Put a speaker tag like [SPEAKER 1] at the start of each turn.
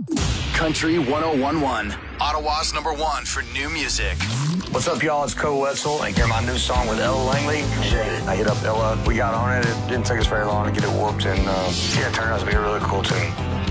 [SPEAKER 1] Country 1011, Ottawa's #1 for new music.
[SPEAKER 2] What's up, y'all? It's Cole Wetzel, and hear my new song with Ella Langley. I hit up Ella. We got on it. It didn't take us very long to get it whooped, and it turned out to be a really cool tune.